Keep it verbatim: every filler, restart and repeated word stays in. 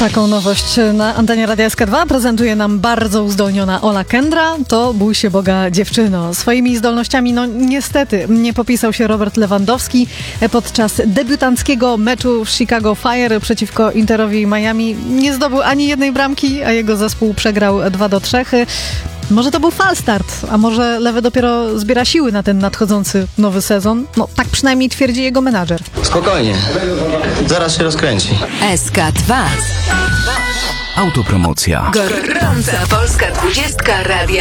Taką nowość na antenie Radia S K dwa prezentuje nam bardzo uzdolniona Ola Kendra. To bój się Boga dziewczyno. Swoimi zdolnościami, no niestety, nie popisał się Robert Lewandowski podczas debiutanckiego meczu w Chicago Fire przeciwko Interowi Miami. Nie zdobył ani jednej bramki, a jego zespół przegrał dwa do trzech. Może to był falstart, a może Lewy dopiero zbiera siły na ten nadchodzący nowy sezon? No tak przynajmniej twierdzi jego menadżer. Spokojnie, zaraz się rozkręci. S K dwa. Autopromocja. Gorąca polska dwudziestka Radia